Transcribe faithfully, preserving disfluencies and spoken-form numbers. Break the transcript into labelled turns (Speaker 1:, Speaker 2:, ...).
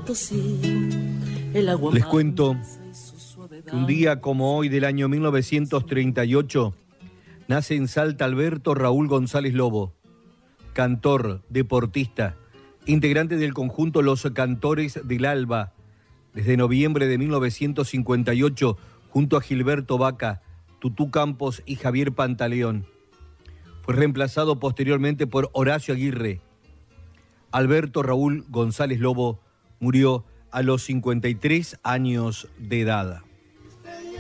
Speaker 1: Les cuento que un día como hoy del año mil novecientos treinta y ocho nace en Salta Alberto Raúl González Lobo, cantor, deportista, integrante del conjunto Los Cantores del Alba, desde noviembre de mil novecientos cincuenta y ocho, junto a Gilberto Vaca, Tutú Campos y Javier Pantaleón. Fue reemplazado posteriormente por Horacio Aguirre. Alberto Raúl González Lobo murió a los cincuenta y tres años de edad.